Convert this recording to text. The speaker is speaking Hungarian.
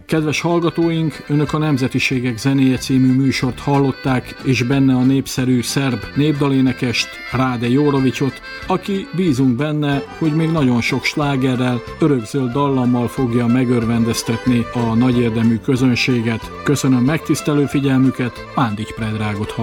Kedves hallgatóink, önök a Nemzetiségek zenéje című műsort hallották, és benne a népszerű szerb népdalénekest, Rade Jorovicsot, aki bízunk benne, hogy még nagyon sok slágerrel, örökzöld dallammal fogja megörvendeztetni a nagyérdemű közönséget. Köszönöm megtisztelő figyelmüket, Mándics Predragot hallották.